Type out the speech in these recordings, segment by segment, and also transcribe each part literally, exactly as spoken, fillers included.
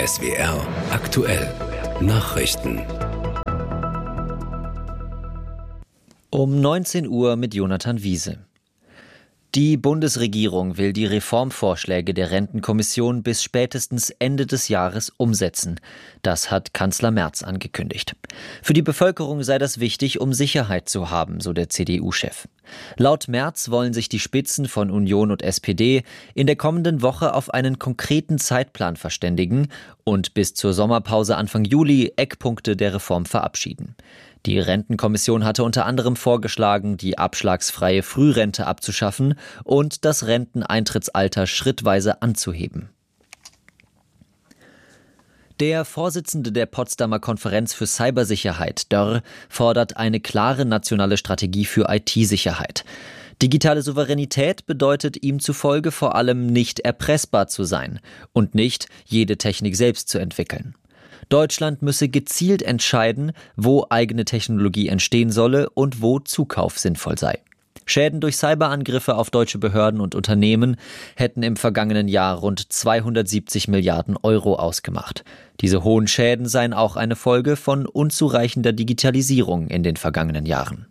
S W R aktuell Nachrichten. Um neunzehn Uhr mit Jonathan Wiese. Die Bundesregierung will die Reformvorschläge der Rentenkommission bis spätestens Ende des Jahres umsetzen. Das hat Kanzler Merz angekündigt. Für die Bevölkerung sei das wichtig, um Sicherheit zu haben, so der C D U-Chef. Laut Merz wollen sich die Spitzen von Union und S P D in der kommenden Woche auf einen konkreten Zeitplan verständigen und bis zur Sommerpause Anfang Juli Eckpunkte der Reform verabschieden. Die Rentenkommission hatte unter anderem vorgeschlagen, die abschlagsfreie Frührente abzuschaffen und das Renteneintrittsalter schrittweise anzuheben. Der Vorsitzende der Potsdamer Konferenz für Cybersicherheit, Dörr, fordert eine klare nationale Strategie für I T-Sicherheit. Digitale Souveränität bedeutet ihm zufolge vor allem nicht erpressbar zu sein und nicht jede Technik selbst zu entwickeln. Deutschland müsse gezielt entscheiden, wo eigene Technologie entstehen solle und wo Zukauf sinnvoll sei. Schäden durch Cyberangriffe auf deutsche Behörden und Unternehmen hätten im vergangenen Jahr rund zweihundertsiebzig Milliarden Euro ausgemacht. Diese hohen Schäden seien auch eine Folge von unzureichender Digitalisierung in den vergangenen Jahren.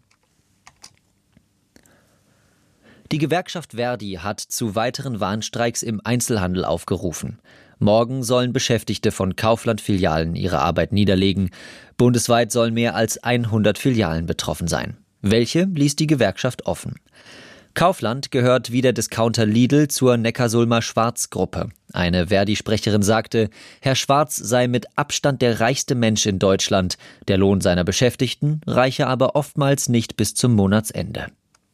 Die Gewerkschaft Verdi hat zu weiteren Warnstreiks im Einzelhandel aufgerufen. Morgen sollen Beschäftigte von Kaufland-Filialen ihre Arbeit niederlegen. Bundesweit sollen mehr als hundert Filialen betroffen sein. Welche ließ die Gewerkschaft offen. Kaufland gehört wie der Discounter Lidl zur Neckarsulmer-Schwarz-Gruppe. Eine Verdi-Sprecherin sagte, Herr Schwarz sei mit Abstand der reichste Mensch in Deutschland. Der Lohn seiner Beschäftigten reiche aber oftmals nicht bis zum Monatsende.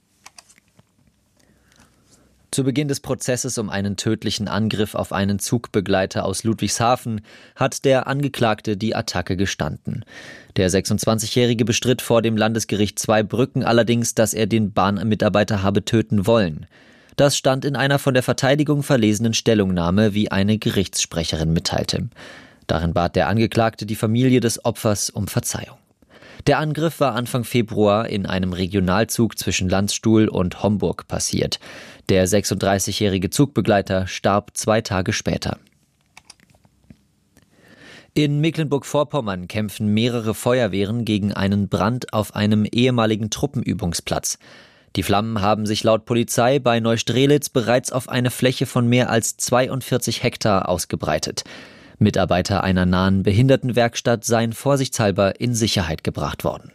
Zu Beginn des Prozesses um einen tödlichen Angriff auf einen Zugbegleiter aus Ludwigshafen hat der Angeklagte die Attacke gestanden. Der sechsundzwanzigjährige bestritt vor dem Landesgericht Zweibrücken allerdings, dass er den Bahnmitarbeiter habe töten wollen. Das stand in einer von der Verteidigung verlesenen Stellungnahme, wie eine Gerichtssprecherin mitteilte. Darin bat der Angeklagte die Familie des Opfers um Verzeihung. Der Angriff war Anfang Februar in einem Regionalzug zwischen Landstuhl und Homburg passiert. Der sechsunddreißigjährige Zugbegleiter starb zwei Tage später. In Mecklenburg-Vorpommern kämpfen mehrere Feuerwehren gegen einen Brand auf einem ehemaligen Truppenübungsplatz. Die Flammen haben sich laut Polizei bei Neustrelitz bereits auf eine Fläche von mehr als zweiundvierzig Hektar ausgebreitet. Mitarbeiter einer nahen Behindertenwerkstatt seien vorsichtshalber in Sicherheit gebracht worden.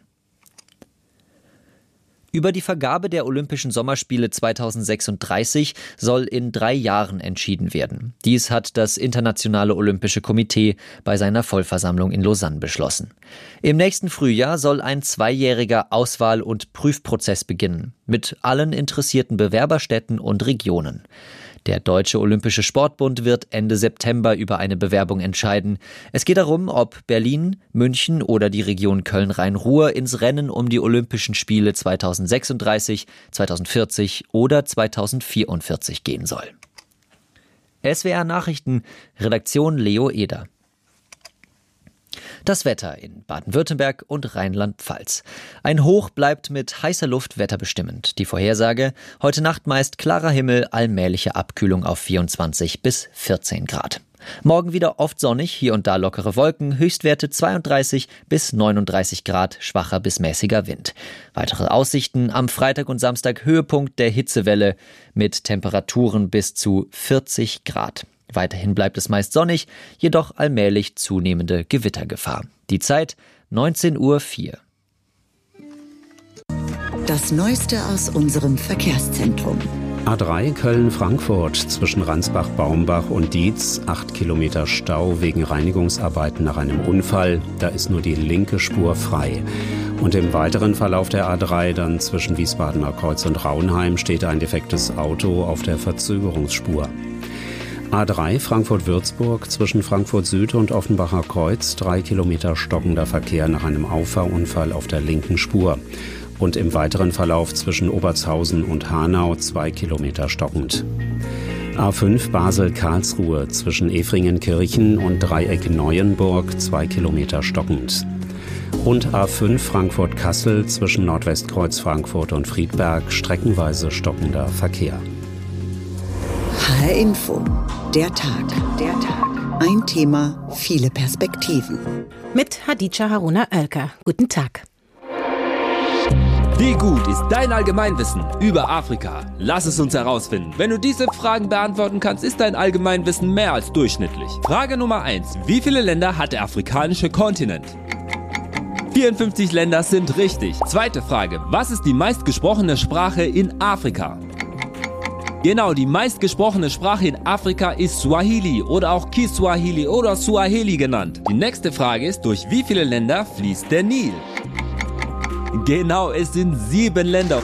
Über die Vergabe der Olympischen Sommerspiele zweitausendsechsunddreißig soll in drei Jahren entschieden werden. Dies hat das Internationale Olympische Komitee bei seiner Vollversammlung in Lausanne beschlossen. Im nächsten Frühjahr soll ein zweijähriger Auswahl- und Prüfprozess beginnen, mit allen interessierten Bewerberstädten und Regionen. Der Deutsche Olympische Sportbund wird Ende September über eine Bewerbung entscheiden. Es geht darum, ob Berlin, München oder die Region Köln-Rhein-Ruhr ins Rennen um die Olympischen Spiele zweitausendsechsunddreißig, zweitausendvierzig oder zweitausendvierundvierzig gehen soll. S W R Nachrichten, Redaktion Leo Eder. Das Wetter in Baden-Württemberg und Rheinland-Pfalz. Ein Hoch bleibt mit heißer Luft wetterbestimmend. Die Vorhersage: heute Nacht meist klarer Himmel, allmähliche Abkühlung auf vierundzwanzig bis vierzehn Grad. Morgen wieder oft sonnig, hier und da lockere Wolken, Höchstwerte zweiunddreißig bis neununddreißig Grad, schwacher bis mäßiger Wind. Weitere Aussichten: am Freitag und Samstag Höhepunkt der Hitzewelle mit Temperaturen bis zu vierzig Grad. Weiterhin bleibt es meist sonnig, jedoch allmählich zunehmende Gewittergefahr. Die Zeit neunzehn Uhr vier. Das Neueste aus unserem Verkehrszentrum. A drei Köln-Frankfurt zwischen Ransbach-Baumbach und Dietz. acht Kilometer Stau wegen Reinigungsarbeiten nach einem Unfall. Da ist nur die linke Spur frei. Und im weiteren Verlauf der A drei dann zwischen Wiesbadener Kreuz und Raunheim steht ein defektes Auto auf der Verzögerungsspur. A drei Frankfurt-Würzburg zwischen Frankfurt Süd und Offenbacher Kreuz. Drei Kilometer stockender Verkehr nach einem Auffahrunfall auf der linken Spur. Und im weiteren Verlauf zwischen Obertshausen und Hanau zwei Kilometer stockend. A fünf Basel-Karlsruhe zwischen Efringenkirchen und Dreieck Neuenburg zwei Kilometer stockend. Und A fünf Frankfurt-Kassel zwischen Nordwestkreuz Frankfurt und Friedberg streckenweise stockender Verkehr. H R Info, der Tag. Der Tag. Ein Thema, viele Perspektiven. Mit Hadija Haruna Oelker. Guten Tag. Wie gut ist dein Allgemeinwissen über Afrika? Lass es uns herausfinden. Wenn du diese Fragen beantworten kannst, ist dein Allgemeinwissen mehr als durchschnittlich. Frage Nummer eins. Wie viele Länder hat der afrikanische Kontinent? vierundfünfzig Länder sind richtig. Zweite Frage. Was ist die meistgesprochene Sprache in Afrika? Genau, die meistgesprochene Sprache in Afrika ist Swahili oder auch Kiswahili oder Swahili genannt. Die nächste Frage ist, durch wie viele Länder fließt der Nil? Genau, es sind sieben Länder.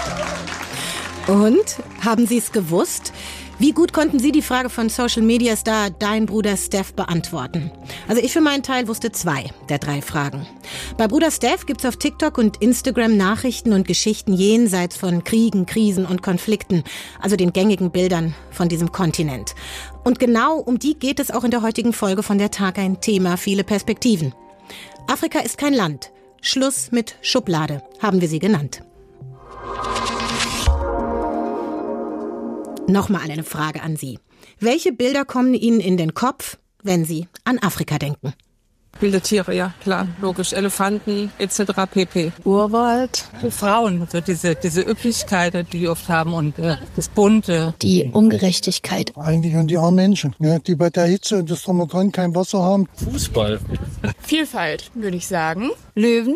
Und, haben Sie es gewusst? Wie gut konnten Sie die Frage von Social-Media-Star Dein Bruder Steph beantworten? Also ich für meinen Teil wusste zwei der drei Fragen. Bei Bruder Steph gibt's auf TikTok und Instagram Nachrichten und Geschichten jenseits von Kriegen, Krisen und Konflikten, also den gängigen Bildern von diesem Kontinent. Und genau um die geht es auch in der heutigen Folge von der Tag ein Thema, viele Perspektiven. Afrika ist kein Land. Schluss mit Schublade, haben wir sie genannt. Nochmal eine Frage an Sie. Welche Bilder kommen Ihnen in den Kopf, wenn Sie an Afrika denken? Wilde Tiere, ja, klar, logisch. Elefanten et cetera pp. Urwald. Frauen, also diese, diese Üppigkeit, die die oft haben und äh, das Bunte. Die Ungerechtigkeit. Eigentlich an die armen Menschen, ja, die bei der Hitze und das Drum und Dran kein Wasser haben. Fußball. Vielfalt, würde ich sagen. Löwen.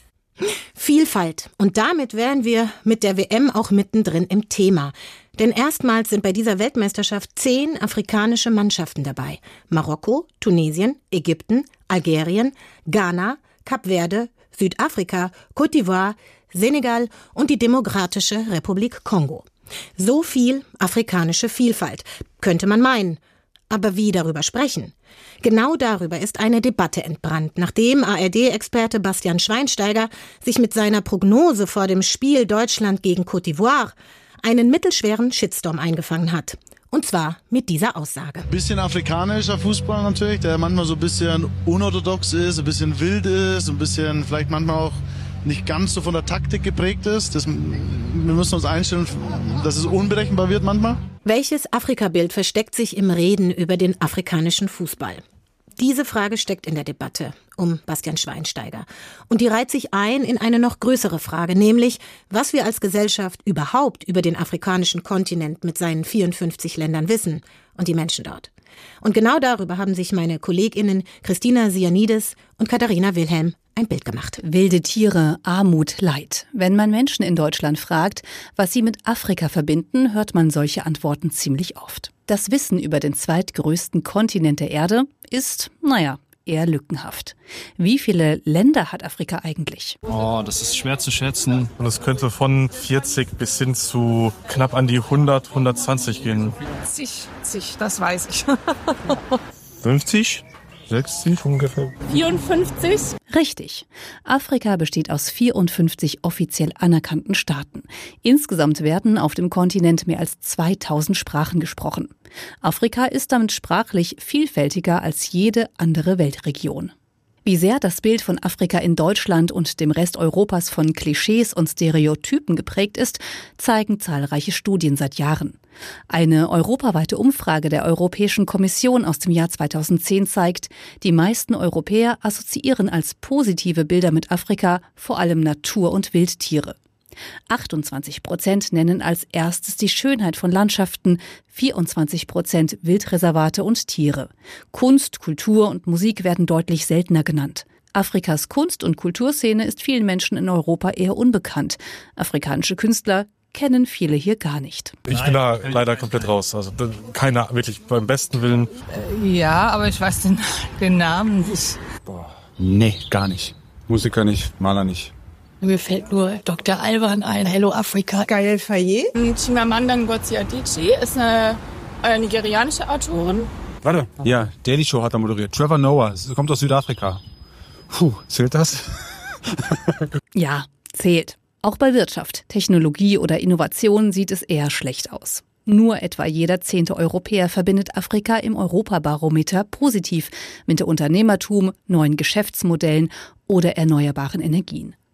Vielfalt. Und damit wären wir mit der W M auch mittendrin im Thema. Denn erstmals sind bei dieser Weltmeisterschaft zehn afrikanische Mannschaften dabei. Marokko, Tunesien, Ägypten, Algerien, Ghana, Kap Verde, Südafrika, Côte d'Ivoire, Senegal und die Demokratische Republik Kongo. So viel afrikanische Vielfalt, könnte man meinen. Aber wie darüber sprechen? Genau darüber ist eine Debatte entbrannt, nachdem A R D-Experte Bastian Schweinsteiger sich mit seiner Prognose vor dem Spiel Deutschland gegen Côte d'Ivoire einen mittelschweren Shitstorm eingefangen hat. Und zwar mit dieser Aussage. Bisschen afrikanischer Fußball natürlich, der manchmal so ein bisschen unorthodox ist, ein bisschen wild ist, ein bisschen vielleicht manchmal auch nicht ganz so von der Taktik geprägt ist. Das, wir müssen uns einstellen, dass es unberechenbar wird manchmal. Welches Afrikabild versteckt sich im Reden über den afrikanischen Fußball? Diese Frage steckt in der Debatte um Bastian Schweinsteiger. Und die reiht sich ein in eine noch größere Frage, nämlich, was wir als Gesellschaft überhaupt über den afrikanischen Kontinent mit seinen vierundfünfzig Ländern wissen und die Menschen dort. Und genau darüber haben sich meine KollegInnen Christina Sianides und Katharina Wilhelm ein Bild gemacht. Wilde Tiere, Armut, Leid. Wenn man Menschen in Deutschland fragt, was sie mit Afrika verbinden, hört man solche Antworten ziemlich oft. Das Wissen über den zweitgrößten Kontinent der Erde ist, naja, eher lückenhaft. Wie viele Länder hat Afrika eigentlich? Oh, das ist schwer zu schätzen. Und es könnte von vierzig bis hin zu knapp an die hundert, hundertzwanzig gehen. Zig, zig, das weiß ich. fünfzig? sechzig ungefähr. vierundfünfzig? Richtig. Afrika besteht aus vierundfünfzig offiziell anerkannten Staaten. Insgesamt werden auf dem Kontinent mehr als zweitausend Sprachen gesprochen. Afrika ist damit sprachlich vielfältiger als jede andere Weltregion. Wie sehr das Bild von Afrika in Deutschland und dem Rest Europas von Klischees und Stereotypen geprägt ist, zeigen zahlreiche Studien seit Jahren. Eine europaweite Umfrage der Europäischen Kommission aus dem Jahr zweitausendzehn zeigt, die meisten Europäer assoziieren als positive Bilder mit Afrika vor allem Natur- und Wildtiere. achtundzwanzig Prozent nennen als erstes die Schönheit von Landschaften, vierundzwanzig Prozent Wildreservate und Tiere. Kunst, Kultur und Musik werden deutlich seltener genannt. Afrikas Kunst- und Kulturszene ist vielen Menschen in Europa eher unbekannt. Afrikanische Künstler kennen viele hier gar nicht. Ich bin da leider komplett raus. Also keiner, wirklich beim besten Willen. Ja, aber ich weiß den, den Namen nicht. Boah, nee, gar nicht. Musiker nicht, Maler nicht. Mir fällt nur Doktor Alban ein, Hello Africa. Gael Faye. Chimamanda Ngozi Adichie ist eine, eine nigerianische Autorin. Warte. Ja, Daily Show hat er moderiert. Trevor Noah, kommt aus Südafrika. Puh, zählt das? Ja, zählt. Auch bei Wirtschaft, Technologie oder Innovation sieht es eher schlecht aus. Nur etwa jeder zehnte Europäer verbindet Afrika im Europabarometer positiv mit Unternehmertum, neuen Geschäftsmodellen oder erneuerbaren Energien.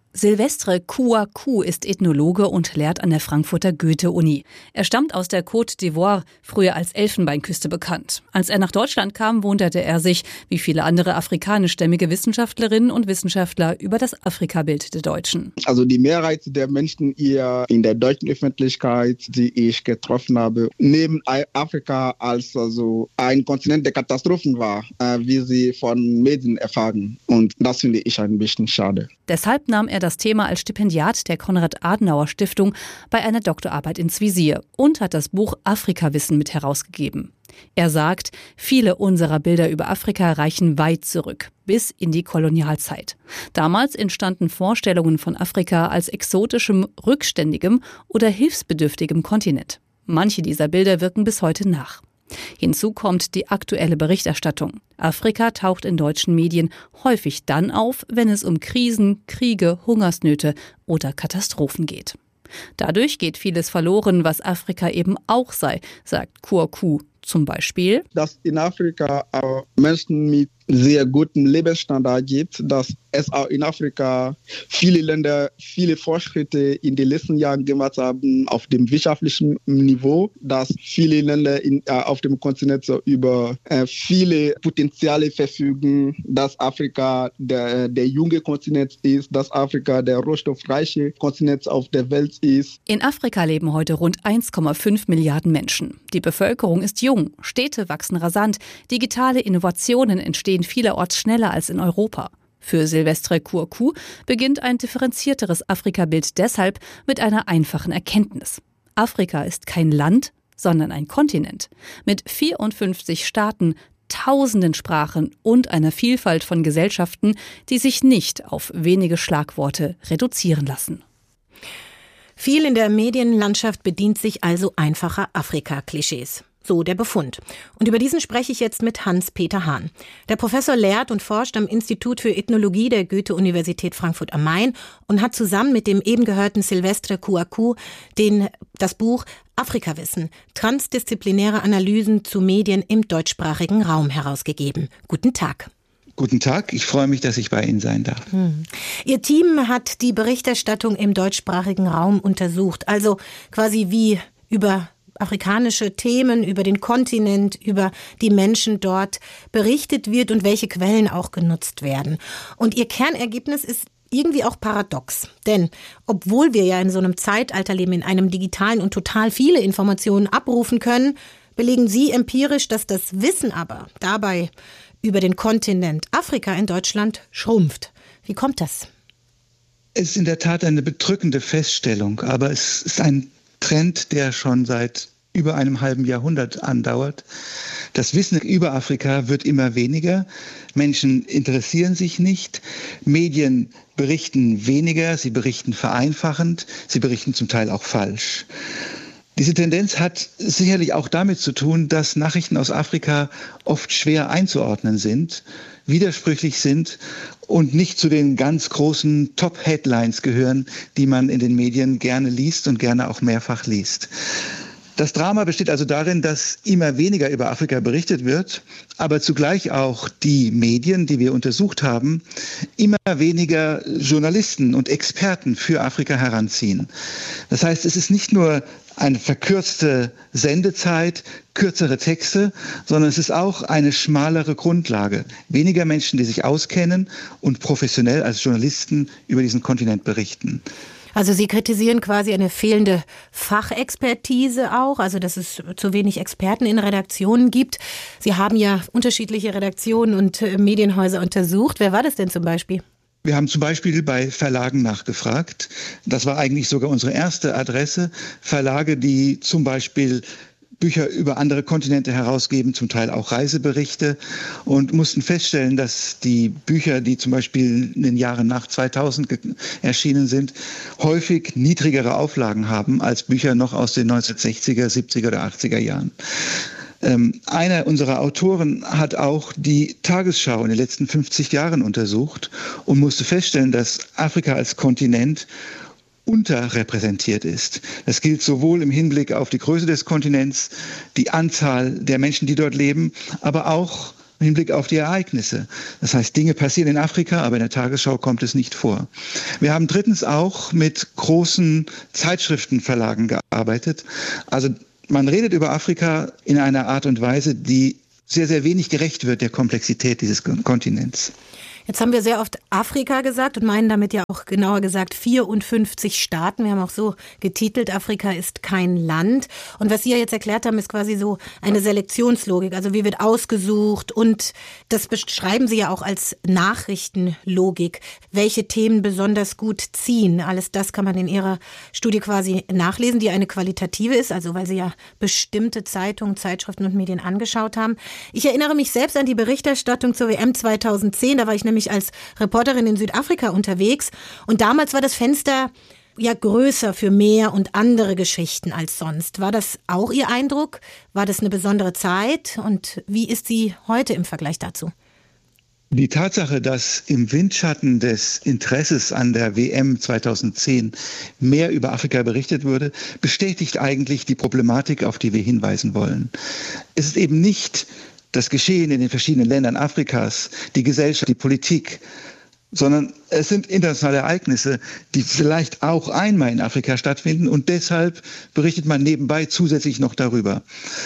Silvestre Kouakou ist Ethnologe und lehrt an der Frankfurter Goethe-Uni. Er stammt aus der Côte d'Ivoire, früher als Elfenbeinküste bekannt. Als er nach Deutschland kam, wunderte er sich, wie viele andere afrikanischstämmige Wissenschaftlerinnen und Wissenschaftler, über das Afrikabild der Deutschen. Also die Mehrheit der Menschen hier in der deutschen Öffentlichkeit, die ich getroffen habe, nehmen Afrika als also ein Kontinent der Katastrophen wahr, wie sie von Medien erfahren. Und das finde ich ein bisschen schade. Deshalb nahm er das Thema als Stipendiat der Konrad-Adenauer-Stiftung bei einer Doktorarbeit ins Visier und hat das Buch Afrikawissen mit herausgegeben. Er sagt, viele unserer Bilder über Afrika reichen weit zurück, bis in die Kolonialzeit. Damals entstanden Vorstellungen von Afrika als exotischem, rückständigem oder hilfsbedürftigem Kontinent. Manche dieser Bilder wirken bis heute nach. Hinzu kommt die aktuelle Berichterstattung. Afrika taucht in deutschen Medien häufig dann auf, wenn es um Krisen, Kriege, Hungersnöte oder Katastrophen geht. Dadurch geht vieles verloren, was Afrika eben auch sei, sagt Kouakou zum Beispiel. Dass in Afrika auch Menschen mit sehr gutem Lebensstandard gibt, dass es auch in Afrika viele Länder viele Fortschritte in den letzten Jahren gemacht haben auf dem wirtschaftlichen Niveau, dass viele Länder in, äh, auf dem Kontinent so über äh, viele Potenziale verfügen, dass Afrika der, der junge Kontinent ist, dass Afrika der rohstoffreiche Kontinent auf der Welt ist. In Afrika leben heute rund eins Komma fünf Milliarden Menschen. Die Bevölkerung ist jung, Städte wachsen rasant, digitale Innovationen entstehen vielerorts schneller als in Europa. Für Silvestre Kouakou beginnt ein differenzierteres Afrikabild deshalb mit einer einfachen Erkenntnis. Afrika ist kein Land, sondern ein Kontinent mit vierundfünfzig Staaten, tausenden Sprachen und einer Vielfalt von Gesellschaften, die sich nicht auf wenige Schlagworte reduzieren lassen. Viel in der Medienlandschaft bedient sich also einfacher Afrika-Klischees. So der Befund. Und über diesen spreche ich jetzt mit Hans-Peter Hahn. Der Professor lehrt und forscht am Institut für Ethnologie der Goethe-Universität Frankfurt am Main und hat zusammen mit dem eben gehörten Silvestre Kouakou den, das Buch Afrikawissen, transdisziplinäre Analysen zu Medien im deutschsprachigen Raum herausgegeben. Guten Tag. Guten Tag, ich freue mich, dass ich bei Ihnen sein darf. Hm. Ihr Team hat die Berichterstattung im deutschsprachigen Raum untersucht, also quasi wie über afrikanische Themen, über den Kontinent, über die Menschen dort berichtet wird und welche Quellen auch genutzt werden. Und ihr Kernergebnis ist irgendwie auch paradox. Denn obwohl wir ja in so einem Zeitalter leben, in einem digitalen und total viele Informationen abrufen können, belegen Sie empirisch, dass das Wissen aber dabei über den Kontinent Afrika in Deutschland schrumpft. Wie kommt das? Es ist in der Tat eine bedrückende Feststellung, aber es ist ein Trend, der schon seit über einem halben Jahrhundert andauert. Das Wissen über Afrika wird immer weniger. Menschen interessieren sich nicht. Medien berichten weniger, sie berichten vereinfachend, sie berichten zum Teil auch falsch. Diese Tendenz hat sicherlich auch damit zu tun, dass Nachrichten aus Afrika oft schwer einzuordnen sind, widersprüchlich sind und nicht zu den ganz großen Top-Headlines gehören, die man in den Medien gerne liest und gerne auch mehrfach liest. Das Drama besteht also darin, dass immer weniger über Afrika berichtet wird, aber zugleich auch die Medien, die wir untersucht haben, immer weniger Journalisten und Experten für Afrika heranziehen. Das heißt, es ist nicht nur eine verkürzte Sendezeit, kürzere Texte, sondern es ist auch eine schmalere Grundlage. Weniger Menschen, die sich auskennen und professionell als Journalisten über diesen Kontinent berichten. Also Sie kritisieren quasi eine fehlende Fachexpertise auch, also dass es zu wenig Experten in Redaktionen gibt. Sie haben ja unterschiedliche Redaktionen und Medienhäuser untersucht. Wer war das denn zum Beispiel? Wir haben zum Beispiel bei Verlagen nachgefragt. Das war eigentlich sogar unsere erste Adresse. Verlage, die zum Beispiel Bücher über andere Kontinente herausgeben, zum Teil auch Reiseberichte, und mussten feststellen, dass die Bücher, die zum Beispiel in den Jahren nach zweitausend erschienen sind, häufig niedrigere Auflagen haben als Bücher noch aus den neunzehnhundertsechziger, siebziger oder achtziger Jahren. Ähm, einer unserer Autoren hat auch die Tagesschau in den letzten fünfzig Jahren untersucht und musste feststellen, dass Afrika als Kontinent unterrepräsentiert ist. Das gilt sowohl im Hinblick auf die Größe des Kontinents, die Anzahl der Menschen, die dort leben, aber auch im Hinblick auf die Ereignisse. Das heißt, Dinge passieren in Afrika, aber in der Tagesschau kommt es nicht vor. Wir haben drittens auch mit großen Zeitschriftenverlagen gearbeitet. Also man redet über Afrika in einer Art und Weise, die sehr, sehr wenig gerecht wird der Komplexität dieses Kontinents. Jetzt haben wir sehr oft Afrika gesagt und meinen damit ja auch genauer gesagt vierundfünfzig Staaten. Wir haben auch so getitelt, Afrika ist kein Land. Und was Sie ja jetzt erklärt haben, ist quasi so eine Selektionslogik. Also wie wird ausgesucht, und das beschreiben Sie ja auch als Nachrichtenlogik. Welche Themen besonders gut ziehen. Alles das kann man in Ihrer Studie quasi nachlesen, die eine qualitative ist, also weil Sie ja bestimmte Zeitungen, Zeitschriften und Medien angeschaut haben. Ich erinnere mich selbst an die Berichterstattung zur W M zweitausendzehn. Da war ich nämlich als Reporterin in Südafrika unterwegs. Und damals war das Fenster ja größer für mehr und andere Geschichten als sonst. War das auch Ihr Eindruck? War das eine besondere Zeit? Und wie ist sie heute im Vergleich dazu? Die Tatsache, dass im Windschatten des Interesses an der W M zweitausendzehn mehr über Afrika berichtet wurde, bestätigt eigentlich die Problematik, auf die wir hinweisen wollen. Es ist eben nicht das Geschehen in den verschiedenen Ländern Afrikas, die Gesellschaft, die Politik, sondern es sind internationale Ereignisse, die vielleicht auch einmal in Afrika stattfinden, und deshalb berichtet man nebenbei zusätzlich noch darüber.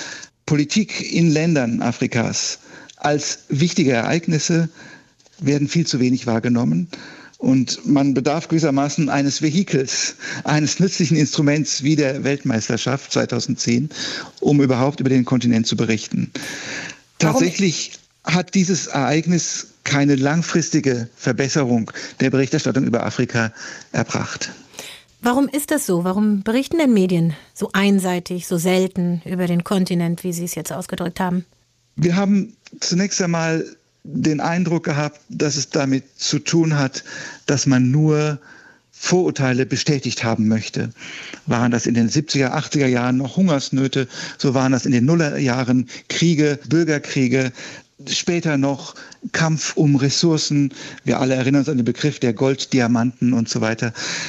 Politik in Ländern Afrikas als wichtige Ereignisse werden viel zu wenig wahrgenommen. Und man bedarf gewissermaßen eines Vehikels, eines nützlichen Instruments wie der Weltmeisterschaft zweitausendzehn, um überhaupt über den Kontinent zu berichten. Tatsächlich hat dieses Ereignis keine langfristige Verbesserung der Berichterstattung über Afrika erbracht. Warum ist das so? Warum berichten denn Medien so einseitig, so selten über den Kontinent, wie Sie es jetzt ausgedrückt haben? Wir haben zunächst einmal den Eindruck gehabt, dass es damit zu tun hat, dass man nur Vorurteile bestätigt haben möchte. Waren das in den siebziger, achtziger Jahren noch Hungersnöte, so waren das in den Nullerjahren Kriege, Bürgerkriege, später noch Kampf um Ressourcen. Wir alle erinnern uns an den Begriff der Golddiamanten und so weiter.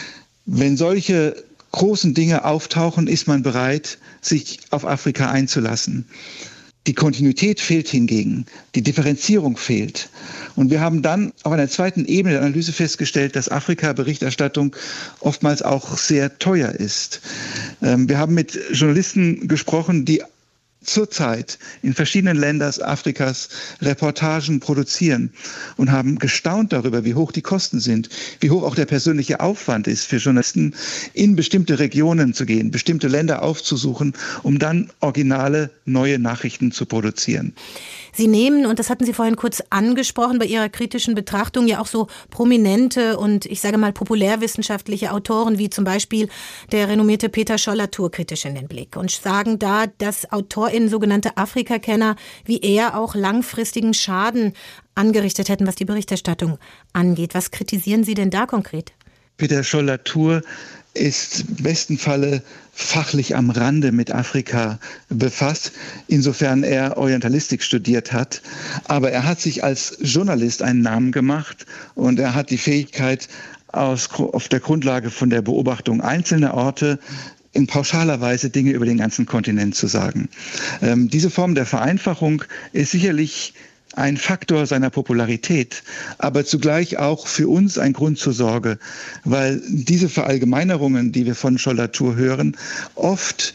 Wenn solche großen Dinge auftauchen, ist man bereit, sich auf Afrika einzulassen. Die Kontinuität fehlt hingegen, die Differenzierung fehlt. Und wir haben dann auf einer zweiten Ebene der Analyse festgestellt, dass Afrika-Berichterstattung oftmals auch sehr teuer ist. Wir haben mit Journalisten gesprochen, die zurzeit in verschiedenen Ländern Afrikas Reportagen produzieren und haben gestaunt darüber, wie hoch die Kosten sind, wie hoch auch der persönliche Aufwand ist für Journalisten, in bestimmte Regionen zu gehen, bestimmte Länder aufzusuchen, um dann originale neue Nachrichten zu produzieren. Sie nehmen, und das hatten Sie vorhin kurz angesprochen, bei Ihrer kritischen Betrachtung ja auch so prominente und ich sage mal populärwissenschaftliche Autoren wie zum Beispiel der renommierte Peter Schollatur kritisch in den Blick und sagen da, dass AutorInnen, sogenannte Afrikakenner, wie er auch langfristigen Schaden angerichtet hätten, was die Berichterstattung angeht. Was kritisieren Sie denn da konkret? Peter Schollatur ist im besten Falle fachlich am Rande mit Afrika befasst, insofern er Orientalistik studiert hat. Aber er hat sich als Journalist einen Namen gemacht und er hat die Fähigkeit, aus, auf der Grundlage von der Beobachtung einzelner Orte in pauschaler Weise Dinge über den ganzen Kontinent zu sagen. Ähm, diese Form der Vereinfachung ist sicherlich ein Faktor seiner Popularität, aber zugleich auch für uns ein Grund zur Sorge, weil diese Verallgemeinerungen, die wir von Schollatur hören, oft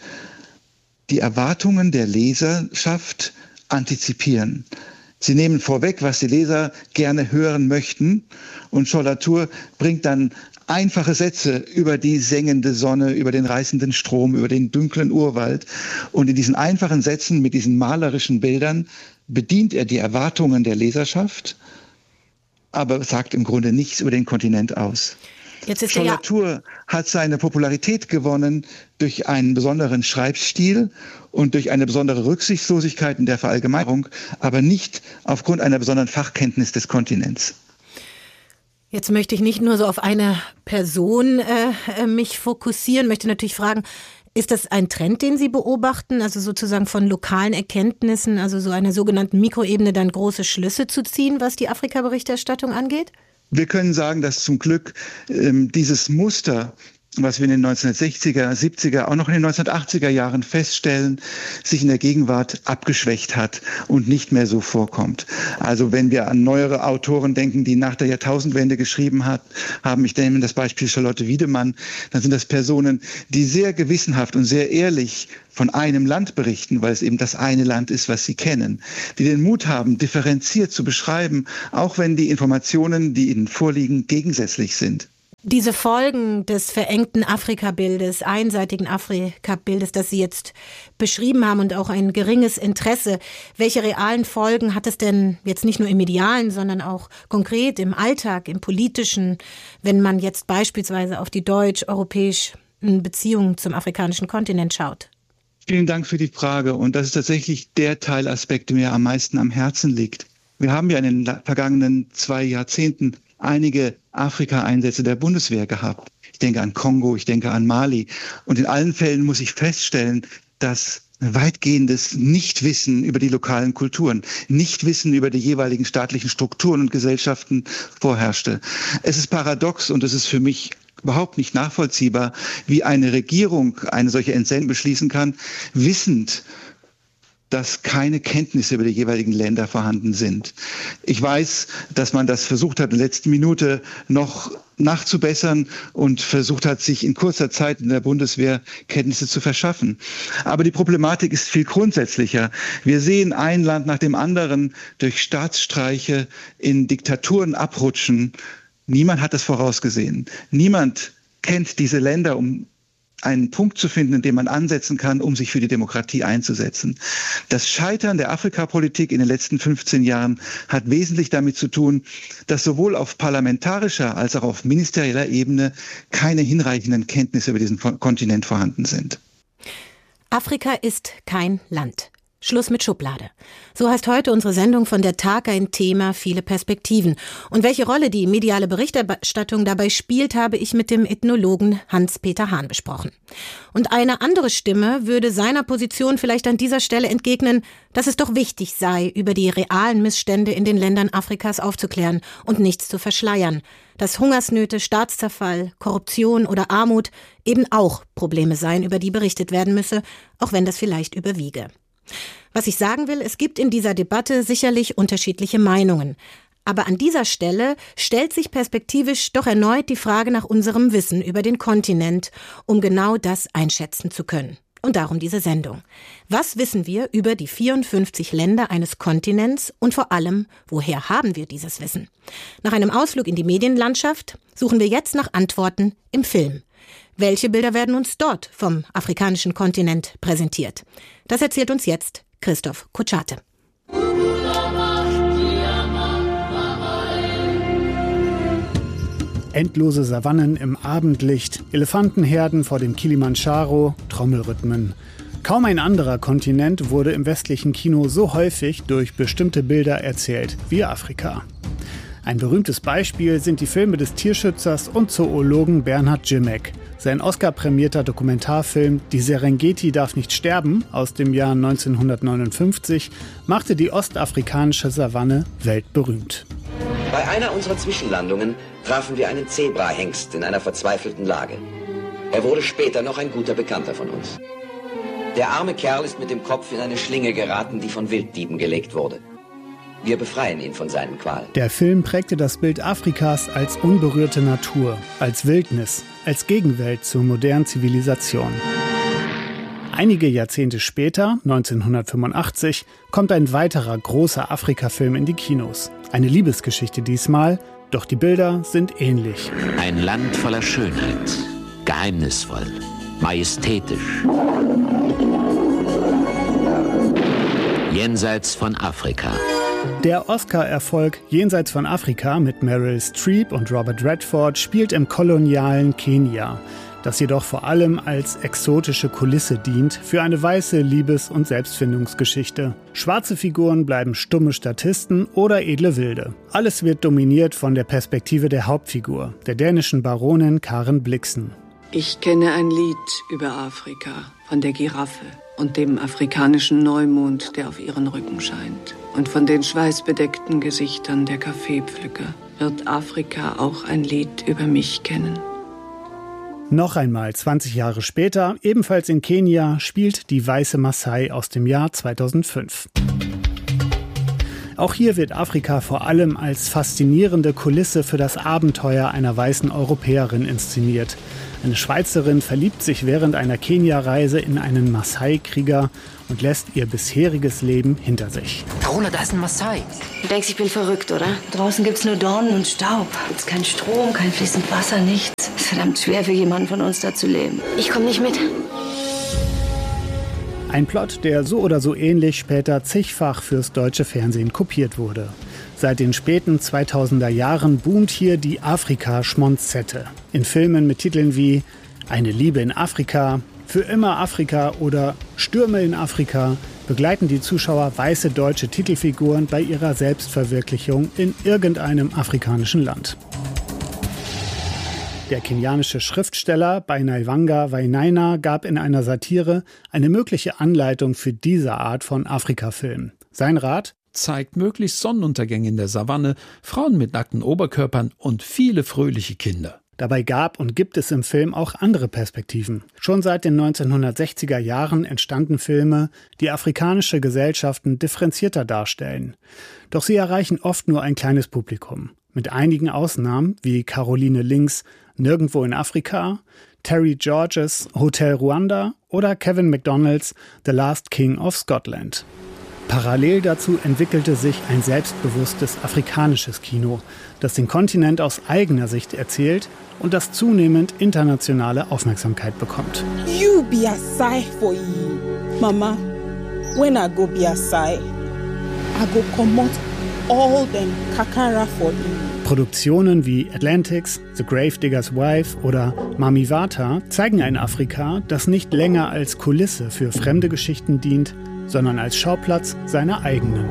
die Erwartungen der Leserschaft antizipieren. Sie nehmen vorweg, was die Leser gerne hören möchten, und Schollatur bringt dann einfache Sätze über die sengende Sonne, über den reißenden Strom, über den dunklen Urwald. Und in diesen einfachen Sätzen mit diesen malerischen Bildern bedient er die Erwartungen der Leserschaft, aber sagt im Grunde nichts über den Kontinent aus. Jetzt ist Schollatur ja hat seine Popularität gewonnen durch einen besonderen Schreibstil und durch eine besondere Rücksichtslosigkeit in der Verallgemeinerung, aber nicht aufgrund einer besonderen Fachkenntnis des Kontinents. Jetzt möchte ich nicht nur so auf eine Person äh, mich fokussieren, möchte natürlich fragen, ist das ein Trend, den Sie beobachten, also sozusagen von lokalen Erkenntnissen, also so einer sogenannten Mikroebene, dann große Schlüsse zu ziehen, was die Afrika-Berichterstattung angeht? Wir können sagen, dass zum Glück ähm, dieses Muster was wir in den neunzehnhundertsechziger, siebziger, auch noch in den neunzehnhundertachtziger Jahren feststellen, sich in der Gegenwart abgeschwächt hat und nicht mehr so vorkommt. Also wenn wir an neuere Autoren denken, die nach der Jahrtausendwende geschrieben hat, haben, ich nehme das Beispiel Charlotte Wiedemann, dann sind das Personen, die sehr gewissenhaft und sehr ehrlich von einem Land berichten, weil es eben das eine Land ist, was sie kennen, die den Mut haben, differenziert zu beschreiben, auch wenn die Informationen, die ihnen vorliegen, gegensätzlich sind. Diese Folgen des verengten Afrikabildes, einseitigen Afrikabildes, das Sie jetzt beschrieben haben und auch ein geringes Interesse, welche realen Folgen hat es denn jetzt nicht nur im Medialen, sondern auch konkret im Alltag, im Politischen, wenn man jetzt beispielsweise auf die deutsch-europäischen Beziehungen zum afrikanischen Kontinent schaut? Vielen Dank für die Frage. Und das ist tatsächlich der Teilaspekt, der mir am meisten am Herzen liegt. Wir haben ja in den vergangenen zwei Jahrzehnten einige Afrika-Einsätze der Bundeswehr gehabt. Ich denke an Kongo, ich denke an Mali. Und in allen Fällen muss ich feststellen, dass weitgehendes Nichtwissen über die lokalen Kulturen, Nichtwissen über die jeweiligen staatlichen Strukturen und Gesellschaften vorherrschte. Es ist paradox und es ist für mich überhaupt nicht nachvollziehbar, wie eine Regierung eine solche Entsendung beschließen kann, wissend, dass keine Kenntnisse über die jeweiligen Länder vorhanden sind. Ich weiß, dass man das versucht hat, in der letzten Minute noch nachzubessern und versucht hat, sich in kurzer Zeit in der Bundeswehr Kenntnisse zu verschaffen. Aber die Problematik ist viel grundsätzlicher. Wir sehen ein Land nach dem anderen durch Staatsstreiche in Diktaturen abrutschen. Niemand hat das vorausgesehen. Niemand kennt diese Länder, um einen Punkt zu finden, in dem man ansetzen kann, um sich für die Demokratie einzusetzen. Das Scheitern der Afrikapolitik in den letzten fünfzehn Jahren hat wesentlich damit zu tun, dass sowohl auf parlamentarischer als auch auf ministerieller Ebene keine hinreichenden Kenntnisse über diesen Kontinent vorhanden sind. Afrika ist kein Land. Schluss mit Schublade. So heißt heute unsere Sendung von der Tag, ein Thema, viele Perspektiven. Und welche Rolle die mediale Berichterstattung dabei spielt, habe ich mit dem Ethnologen Hans-Peter Hahn besprochen. Und eine andere Stimme würde seiner Position vielleicht an dieser Stelle entgegnen, dass es doch wichtig sei, über die realen Missstände in den Ländern Afrikas aufzuklären und nichts zu verschleiern. Dass Hungersnöte, Staatszerfall, Korruption oder Armut eben auch Probleme seien, über die berichtet werden müsse, auch wenn das vielleicht überwiege. Was ich sagen will, es gibt in dieser Debatte sicherlich unterschiedliche Meinungen. Aber an dieser Stelle stellt sich perspektivisch doch erneut die Frage nach unserem Wissen über den Kontinent, um genau das einschätzen zu können. Und darum diese Sendung. Was wissen wir über die vierundfünfzig Länder eines Kontinents und vor allem, woher haben wir dieses Wissen? Nach einem Ausflug in die Medienlandschaft suchen wir jetzt nach Antworten im Film. Welche Bilder werden uns dort vom afrikanischen Kontinent präsentiert? Das erzählt uns jetzt Christoph Kutschate. Endlose Savannen im Abendlicht, Elefantenherden vor dem Kilimandscharo, Trommelrhythmen. Kaum ein anderer Kontinent wurde im westlichen Kino so häufig durch bestimmte Bilder erzählt wie Afrika. Ein berühmtes Beispiel sind die Filme des Tierschützers und Zoologen Bernhard Grzimek. Sein Oscar-prämierter Dokumentarfilm »Die Serengeti darf nicht sterben« aus dem Jahr neunzehnhundertneunundfünfzig machte die ostafrikanische Savanne weltberühmt. Bei einer unserer Zwischenlandungen trafen wir einen Zebrahengst in einer verzweifelten Lage. Er wurde später noch ein guter Bekannter von uns. Der arme Kerl ist mit dem Kopf in eine Schlinge geraten, die von Wilddieben gelegt wurde. Wir befreien ihn von seinen Qualen. Der Film prägte das Bild Afrikas als unberührte Natur, als Wildnis, als Gegenwelt zur modernen Zivilisation. Einige Jahrzehnte später, neunzehnhundertfünfundachtzig, kommt ein weiterer großer Afrika-Film in die Kinos. Eine Liebesgeschichte diesmal, doch die Bilder sind ähnlich. Ein Land voller Schönheit, geheimnisvoll, majestätisch. Jenseits von Afrika. Der Oscar-Erfolg Jenseits von Afrika mit Meryl Streep und Robert Redford spielt im kolonialen Kenia, das jedoch vor allem als exotische Kulisse dient für eine weiße Liebes- und Selbstfindungsgeschichte. Schwarze Figuren bleiben stumme Statisten oder edle Wilde. Alles wird dominiert von der Perspektive der Hauptfigur, der dänischen Baronin Karen Blixen. Ich kenne ein Lied über Afrika, von der Giraffe und dem afrikanischen Neumond, der auf ihren Rücken scheint. Und von den schweißbedeckten Gesichtern der Kaffeepflücker wird Afrika auch ein Lied über mich kennen. Noch einmal zwanzig Jahre später, ebenfalls in Kenia, spielt die weiße Maasai aus dem Jahr zweitausendfünf. Auch hier wird Afrika vor allem als faszinierende Kulisse für das Abenteuer einer weißen Europäerin inszeniert. Eine Schweizerin verliebt sich während einer Kenia-Reise in einen Maasai-Krieger und lässt ihr bisheriges Leben hinter sich. Carola, da ist ein Maasai. Du denkst, ich bin verrückt, oder? Draußen gibt's nur Dornen und Staub. Gibt's keinen Strom, kein fließend Wasser, nichts. Es ist verdammt schwer für jemanden von uns da zu leben. Ich komme nicht mit. Ein Plot, der so oder so ähnlich später zigfach fürs deutsche Fernsehen kopiert wurde. Seit den späten zweitausender Jahren boomt hier die Afrika-Schmonzette. In Filmen mit Titeln wie Eine Liebe in Afrika, Für immer Afrika oder Stürme in Afrika begleiten die Zuschauer weiße deutsche Titelfiguren bei ihrer Selbstverwirklichung in irgendeinem afrikanischen Land. Der kenianische Schriftsteller Bainaiwanga Wainaina gab in einer Satire eine mögliche Anleitung für diese Art von Afrika-Film. Sein Rat? Zeigt möglichst Sonnenuntergänge in der Savanne, Frauen mit nackten Oberkörpern und viele fröhliche Kinder. Dabei gab und gibt es im Film auch andere Perspektiven. Schon seit den neunzehnhundertsechziger Jahren entstanden Filme, die afrikanische Gesellschaften differenzierter darstellen. Doch sie erreichen oft nur ein kleines Publikum. Mit einigen Ausnahmen wie Caroline Links Nirgendwo in Afrika, Terry Georges Hotel Ruanda oder Kevin MacDonalds The Last King of Scotland. Parallel dazu entwickelte sich ein selbstbewusstes afrikanisches Kino, das den Kontinent aus eigener Sicht erzählt und das zunehmend internationale Aufmerksamkeit bekommt. You be a sigh for you. Mama, when I go be a sigh, I go comot all them kakara for you. Produktionen wie Atlantics, The Gravedigger's Wife oder Mami Wata zeigen ein Afrika, das nicht länger als Kulisse für fremde Geschichten dient, sondern als Schauplatz seiner eigenen.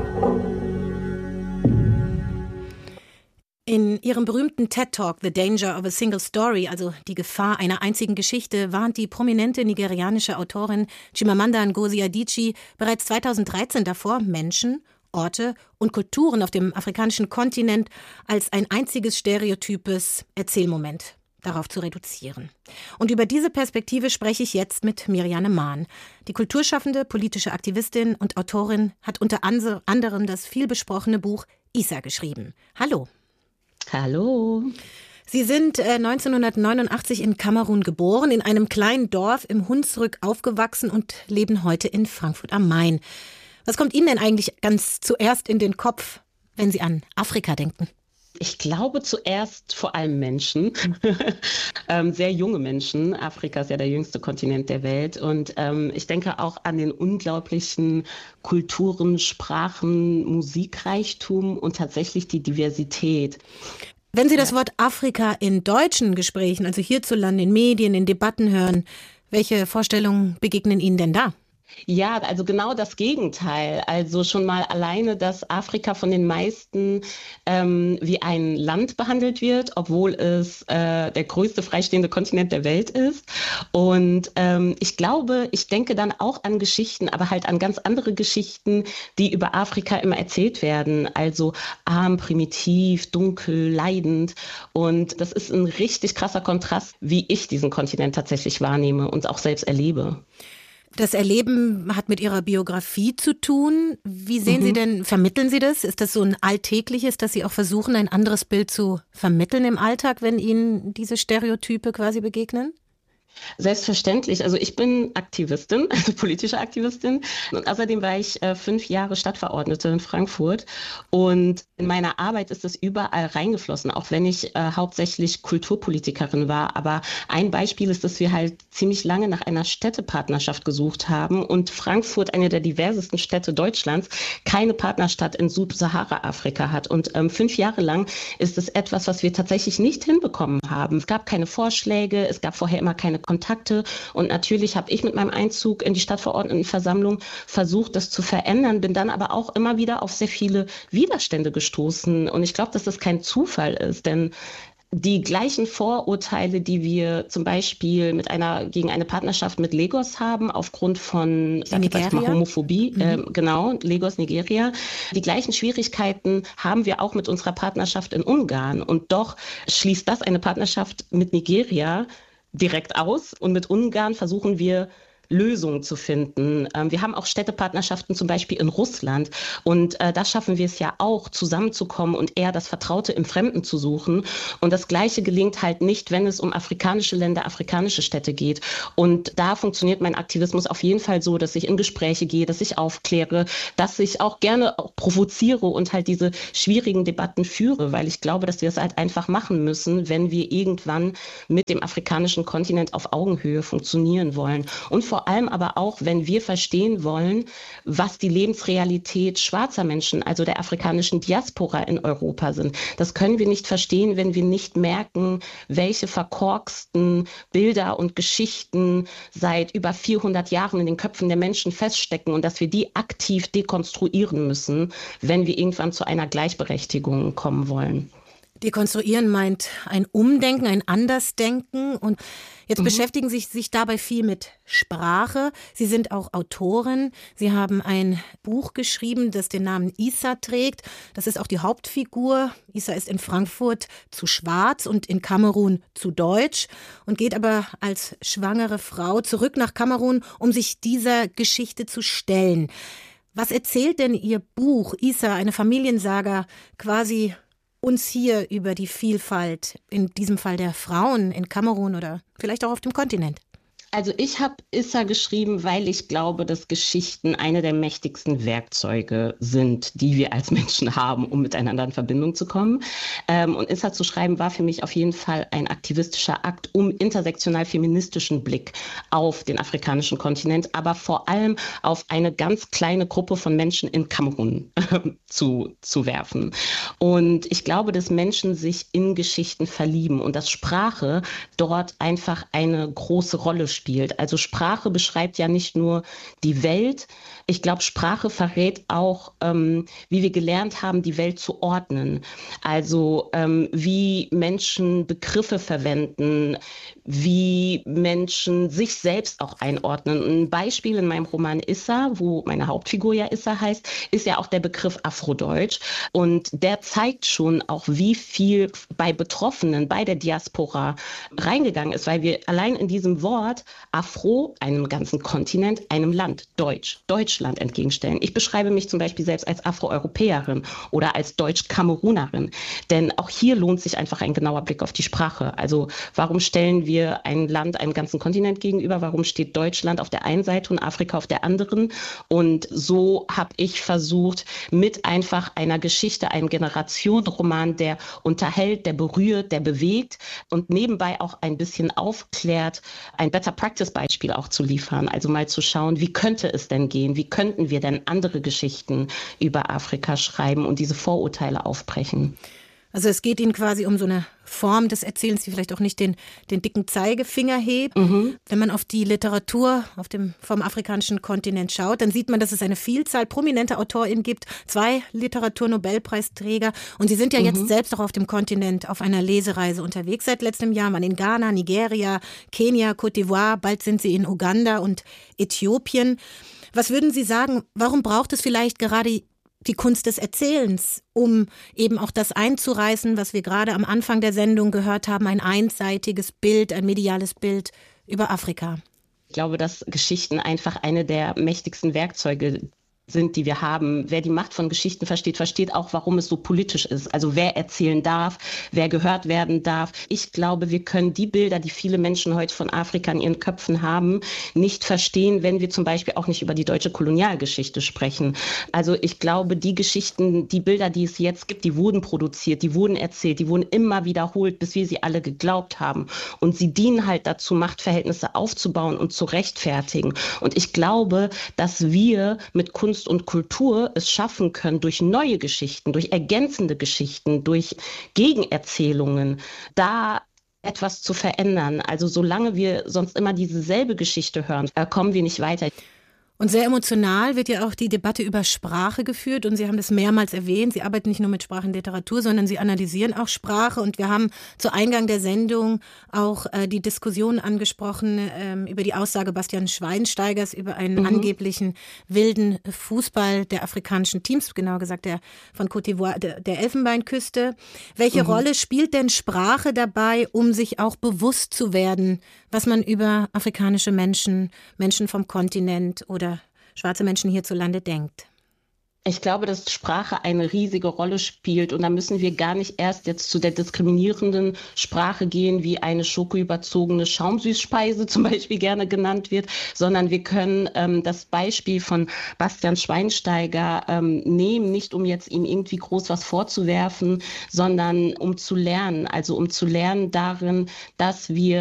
In ihrem berühmten TED-Talk The Danger of a Single Story, also die Gefahr einer einzigen Geschichte, warnt die prominente nigerianische Autorin Chimamanda Ngozi Adichie bereits zweitausenddreizehn davor, Menschen, Orte und Kulturen auf dem afrikanischen Kontinent als ein einziges stereotypes Erzählmoment darauf zu reduzieren. Und über diese Perspektive spreche ich jetzt mit Mirjane Maan. Die kulturschaffende politische Aktivistin und Autorin hat unter anderem das vielbesprochene Buch Isa geschrieben. Hallo. Hallo. Sie sind äh, neunzehnhundertneunundachtzig in Kamerun geboren, in einem kleinen Dorf im Hunsrück aufgewachsen und leben heute in Frankfurt am Main. Was kommt Ihnen denn eigentlich ganz zuerst in den Kopf, wenn Sie an Afrika denken? Ich glaube zuerst vor allem Menschen, ähm, sehr junge Menschen. Afrika ist ja der jüngste Kontinent der Welt. Und ähm, ich denke auch an den unglaublichen Kulturen, Sprachen, Musikreichtum und tatsächlich die Diversität. Wenn Sie das Wort Afrika in deutschen Gesprächen, also hierzulande in Medien, in Debatten hören, welche Vorstellungen begegnen Ihnen denn da? Ja, also genau das Gegenteil. Also schon mal alleine, dass Afrika von den meisten ähm, wie ein Land behandelt wird, obwohl es äh, der größte freistehende Kontinent der Welt ist. Und ähm, ich glaube, ich denke dann auch an Geschichten, aber halt an ganz andere Geschichten, die über Afrika immer erzählt werden. Also arm, primitiv, dunkel, leidend. Und das ist ein richtig krasser Kontrast, wie ich diesen Kontinent tatsächlich wahrnehme und auch selbst erlebe. Das Erleben hat mit Ihrer Biografie zu tun. Wie sehen mhm. Sie denn, vermitteln Sie das? Ist das so ein alltägliches, dass Sie auch versuchen, ein anderes Bild zu vermitteln im Alltag, wenn Ihnen diese Stereotype quasi begegnen? Selbstverständlich. Also ich bin Aktivistin, also politische Aktivistin. Und außerdem war ich äh, fünf Jahre Stadtverordnete in Frankfurt. Und in meiner Arbeit ist es überall reingeflossen, auch wenn ich äh, hauptsächlich Kulturpolitikerin war. Aber ein Beispiel ist, dass wir halt ziemlich lange nach einer Städtepartnerschaft gesucht haben und Frankfurt, eine der diversesten Städte Deutschlands, keine Partnerstadt in Subsahara-Afrika hat. Und ähm, fünf Jahre lang ist es etwas, was wir tatsächlich nicht hinbekommen haben. Es gab keine Vorschläge, es gab vorher immer keine Kontakte und natürlich habe ich mit meinem Einzug in die Stadtverordnetenversammlung versucht, das zu verändern, bin dann aber auch immer wieder auf sehr viele Widerstände gestoßen und ich glaube, dass das kein Zufall ist, denn die gleichen Vorurteile, die wir zum Beispiel mit einer, gegen eine Partnerschaft mit Lagos haben, aufgrund von sag ich jetzt mal, Homophobie, mhm. äh, genau, Lagos, Nigeria, die gleichen Schwierigkeiten haben wir auch mit unserer Partnerschaft in Ungarn und doch schließt das eine Partnerschaft mit Nigeria direkt aus. Und mit Ungarn versuchen wir, Lösungen zu finden. Wir haben auch Städtepartnerschaften zum Beispiel in Russland und äh, da schaffen wir es ja auch, zusammenzukommen und eher das Vertraute im Fremden zu suchen. Und das Gleiche gelingt halt nicht, wenn es um afrikanische Länder, afrikanische Städte geht. Und da funktioniert mein Aktivismus auf jeden Fall so, dass ich in Gespräche gehe, dass ich aufkläre, dass ich auch gerne auch provoziere und halt diese schwierigen Debatten führe, weil ich glaube, dass wir es halt einfach machen müssen, wenn wir irgendwann mit dem afrikanischen Kontinent auf Augenhöhe funktionieren wollen. Und vor Vor allem aber auch, wenn wir verstehen wollen, was die Lebensrealität schwarzer Menschen, also der afrikanischen Diaspora in Europa sind. Das können wir nicht verstehen, wenn wir nicht merken, welche verkorksten Bilder und Geschichten seit über vierhundert Jahren in den Köpfen der Menschen feststecken und dass wir die aktiv dekonstruieren müssen, wenn wir irgendwann zu einer Gleichberechtigung kommen wollen. Dekonstruieren meint ein Umdenken, ein Andersdenken. Und jetzt mhm. beschäftigen Sie sich dabei viel mit Sprache. Sie sind auch Autorin. Sie haben ein Buch geschrieben, das den Namen Issa trägt. Das ist auch die Hauptfigur. Issa ist in Frankfurt zu schwarz und in Kamerun zu deutsch und geht aber als schwangere Frau zurück nach Kamerun, um sich dieser Geschichte zu stellen. Was erzählt denn Ihr Buch, Issa, eine Familiensaga, quasi uns hier über die Vielfalt, in diesem Fall der Frauen in Kamerun oder vielleicht auch auf dem Kontinent? Also ich habe Issa geschrieben, weil ich glaube, dass Geschichten eine der mächtigsten Werkzeuge sind, die wir als Menschen haben, um miteinander in Verbindung zu kommen. Ähm, und Issa zu schreiben war für mich auf jeden Fall ein aktivistischer Akt, um intersektional-feministischen Blick auf den afrikanischen Kontinent, aber vor allem auf eine ganz kleine Gruppe von Menschen in Kamerun zu, zu werfen. Und ich glaube, dass Menschen sich in Geschichten verlieben und dass Sprache dort einfach eine große Rolle spielt. Spielt. Also Sprache beschreibt ja nicht nur die Welt. Ich glaube, Sprache verrät auch, ähm, wie wir gelernt haben, die Welt zu ordnen. Also ähm, wie Menschen Begriffe verwenden, wie Menschen sich selbst auch einordnen. Ein Beispiel in meinem Roman Issa, wo meine Hauptfigur ja Issa heißt, ist ja auch der Begriff Afrodeutsch. Und der zeigt schon auch, wie viel bei Betroffenen, bei der Diaspora reingegangen ist, weil wir allein in diesem Wort Afro einem ganzen Kontinent, einem Land, Deutsch, Deutschland entgegenstellen. Ich beschreibe mich zum Beispiel selbst als Afroeuropäerin oder als Deutsch-Kamerunerin. Denn auch hier lohnt sich einfach ein genauer Blick auf die Sprache. Also warum stellen wir ein Land einem ganzen Kontinent gegenüber? Warum steht Deutschland auf der einen Seite und Afrika auf der anderen? Und so habe ich versucht, mit einfach einer Geschichte, einem Generationenroman, der unterhält, der berührt, der bewegt und nebenbei auch ein bisschen aufklärt, ein Better Practice-Beispiel auch zu liefern. Also mal zu schauen, wie könnte es denn gehen? Wie könnten wir denn andere Geschichten über Afrika schreiben und diese Vorurteile aufbrechen? Also es geht Ihnen quasi um so eine Form des Erzählens, die vielleicht auch nicht den, den dicken Zeigefinger hebt. Mhm. Wenn man auf die Literatur auf dem, vom afrikanischen Kontinent schaut, dann sieht man, dass es eine Vielzahl prominenter AutorInnen gibt, zwei Literaturnobelpreisträger. Und Sie sind ja mhm. jetzt selbst auch auf dem Kontinent auf einer Lesereise unterwegs seit letztem Jahr. Man in Ghana, Nigeria, Kenia, Côte d'Ivoire, bald sind Sie in Uganda und Äthiopien. Was würden Sie sagen, warum braucht es vielleicht gerade die Kunst des Erzählens, um eben auch das einzureißen, was wir gerade am Anfang der Sendung gehört haben, ein einseitiges Bild, ein mediales Bild über Afrika? Ich glaube, dass Geschichten einfach eine der mächtigsten Werkzeuge sind, die wir haben. Wer die Macht von Geschichten versteht, versteht auch, warum es so politisch ist. Also wer erzählen darf, wer gehört werden darf. Ich glaube, wir können die Bilder, die viele Menschen heute von Afrika in ihren Köpfen haben, nicht verstehen, wenn wir zum Beispiel auch nicht über die deutsche Kolonialgeschichte sprechen. Also ich glaube, die Geschichten, die Bilder, die es jetzt gibt, die wurden produziert, die wurden erzählt, die wurden immer wiederholt, bis wir sie alle geglaubt haben. Und sie dienen halt dazu, Machtverhältnisse aufzubauen und zu rechtfertigen. Und ich glaube, dass wir mit Kunst und Kultur es schaffen können, durch neue Geschichten, durch ergänzende Geschichten, durch Gegenerzählungen, da etwas zu verändern. Also solange wir sonst immer dieselbe Geschichte hören, kommen wir nicht weiter. Und sehr emotional wird ja auch die Debatte über Sprache geführt und Sie haben das mehrmals erwähnt. Sie arbeiten nicht nur mit Sprachenliteratur, sondern Sie analysieren auch Sprache und wir haben zu Eingang der Sendung auch äh, die Diskussion angesprochen ähm, über die Aussage Bastian Schweinsteigers über einen mhm. angeblichen wilden Fußball der afrikanischen Teams, genauer gesagt der von Côte d'Ivoire, der, der Elfenbeinküste. Welche mhm. Rolle spielt denn Sprache dabei, um sich auch bewusst zu werden, was man über afrikanische Menschen, Menschen vom Kontinent oder schwarze Menschen hierzulande denkt? Ich glaube, dass Sprache eine riesige Rolle spielt und da müssen wir gar nicht erst jetzt zu der diskriminierenden Sprache gehen, wie eine schokoüberzogene Schaumsüßspeise zum Beispiel gerne genannt wird, sondern wir können ähm, das Beispiel von Bastian Schweinsteiger ähm, nehmen, nicht um jetzt ihm irgendwie groß was vorzuwerfen, sondern um zu lernen, also um zu lernen darin, dass wir